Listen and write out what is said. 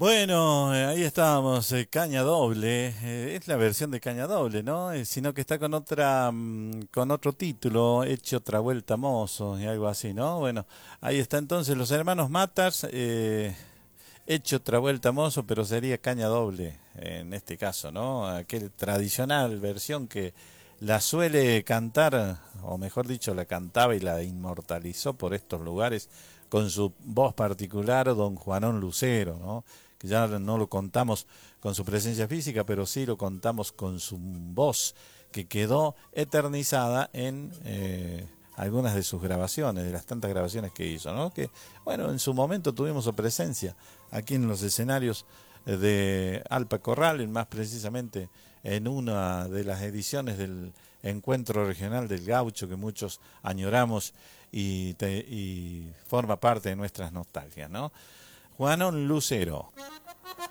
Bueno, ahí estábamos, Caña Doble, es la versión de Caña Doble, ¿no? Sino que está con con otro título, Hecho otra vuelta mozo y algo así, ¿no? Bueno, ahí está entonces los hermanos Matas, Hecho otra vuelta mozo, pero sería Caña Doble en este caso, ¿no? Aquel tradicional versión que la suele cantar, o mejor dicho, la cantaba y la inmortalizó por estos lugares con su voz particular, don Juanón Lucero, ¿no? Que ya no lo contamos con su presencia física, pero sí lo contamos con su voz, que quedó eternizada en algunas de sus grabaciones, de las tantas grabaciones que hizo, ¿no? Que, bueno, en su momento tuvimos su presencia aquí en los escenarios de Alpa Corral, más precisamente en una de las ediciones del Encuentro Regional del Gaucho que muchos añoramos y forma parte de nuestras nostalgias, ¿no? Juanón Lucero.